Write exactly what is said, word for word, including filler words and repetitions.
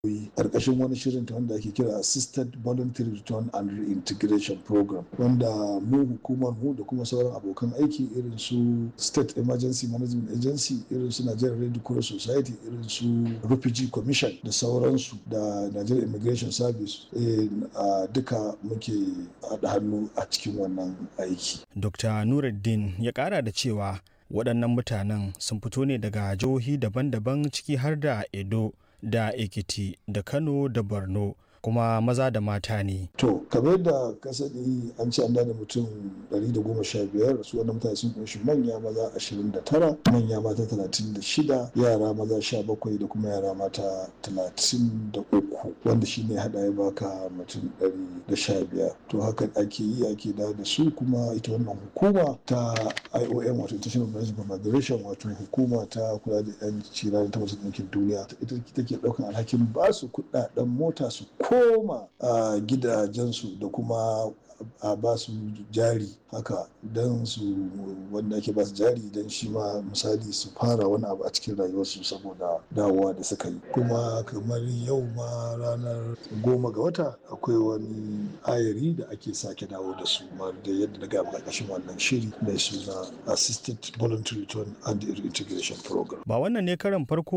ƙarƙashin wani shirin ta wanda ake kira Assisted Voluntary Return and Reintegration Program, wanda mu hukumar mu da kuma sauran abokan aiki irin su State Emergency Management Agency, irin su Nigerian Red Cross Society, irin su Refugee Commission da sauransu da Nigerian Immigration Service a duka muke haɗa hannu a cikin wannan aiki. Dokta Nuruddin ya ƙara da cewa waɗannan mutanen sun fito ne daga jihohi daban-daban ciki har da Edo da Ekiti da Kano da Borno, kuma maza da mata ne. To, kamar da ka sani an ce an da mutum ɗari da goma sha biyar, su wannan mutane sun kunshi manya maza ashirin da tara, manya mata talatin da shida, yara maza sha bakwai da kuma yara mata talatin da uku, wanda shi ne haɗa ya baka mutum ɗari da sha biyar. To haka ake yi ake da da su, kuma ita wannan hukuma ta I O M wato International Organization for Migration, wato hukuma ta kula da yan cira ta Majalisar Ɗinkin Duniya, ita take ɗaukan alhakin ba su kuɗaɗen mota su koma a gidajensu da kuma a ba su jari haka don su wanda ake ba su jari don shi ma misali su fara wani abu a cikin rayuwarsu saboda dawowa da suka yi. Kuma kamar yau ma ranar goma ga wata akwai wani ayari da ake sake dawo da su ma da yadda na gaba ƙarƙashin wannan shiri mai suna Assisted Voluntary Return and Reintegration Program. Ba wannan ne karan farko